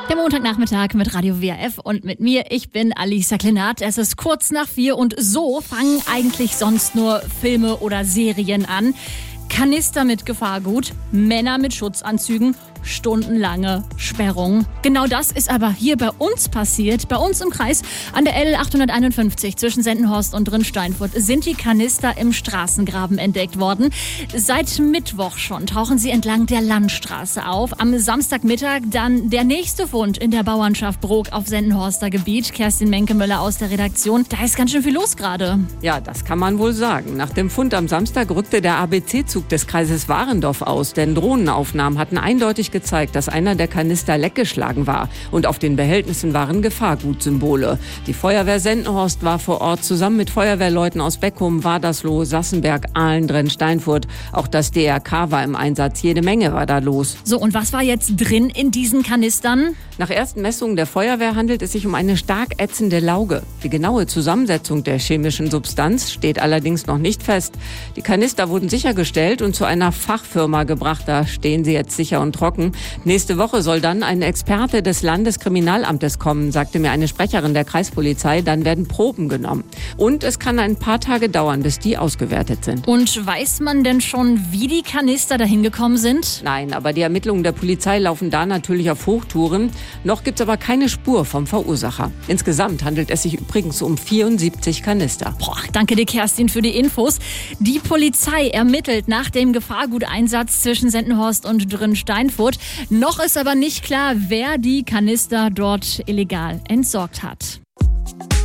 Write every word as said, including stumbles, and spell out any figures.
Der Montagnachmittag mit Radio W R F und mit mir, ich bin Alisa Klenat. Es ist kurz nach vier und so fangen eigentlich sonst nur Filme oder Serien an. Kanister mit Gefahrgut, Männer mit Schutzanzügen, stundenlange Sperrung. Genau das ist aber hier bei uns passiert. Bei uns im Kreis an der L achthunderteinundfünfzig zwischen Sendenhorst und Drinsteinfurt sind die Kanister im Straßengraben entdeckt worden. Seit Mittwoch schon tauchen sie entlang der Landstraße auf. Am Samstagmittag dann der nächste Fund in der Bauernschaft Brok auf Sendenhorster Gebiet. Kerstin Menkemöller aus der Redaktion. Da ist ganz schön viel los gerade. Ja, das kann man wohl sagen. Nach dem Fund am Samstag rückte der A B C-Zug des Kreises Warendorf aus, denn Drohnenaufnahmen hatten eindeutig gezeigt, dass einer der Kanister leckgeschlagen war. Und auf den Behältnissen waren Gefahrgutsymbole. Die Feuerwehr Sendenhorst war vor Ort zusammen mit Feuerwehrleuten aus Beckum, Wadersloh, Sassenberg, Ahlen, Drensteinfurt. Auch das D R K war im Einsatz. Jede Menge war da los. So, und was war jetzt drin in diesen Kanistern? Nach ersten Messungen der Feuerwehr handelt es sich um eine stark ätzende Lauge. Die genaue Zusammensetzung der chemischen Substanz steht allerdings noch nicht fest. Die Kanister wurden sichergestellt und zu einer Fachfirma gebracht. Da stehen sie jetzt sicher und trocken. Nächste Woche soll dann ein Experte des Landeskriminalamtes kommen, sagte mir eine Sprecherin der Kreispolizei. Dann werden Proben genommen. Und es kann ein paar Tage dauern, bis die ausgewertet sind. Und weiß man denn schon, wie die Kanister dahin gekommen sind? Nein, aber die Ermittlungen der Polizei laufen da natürlich auf Hochtouren. Noch gibt es aber keine Spur vom Verursacher. Insgesamt handelt es sich übrigens um vierundsiebzig Kanister. Boah, danke dir, Kerstin, für die Infos. Die Polizei ermittelt nach dem Gefahrguteinsatz zwischen Sendenhorst und Drinsteinfurt. Noch ist aber nicht klar, wer die Kanister dort illegal entsorgt hat.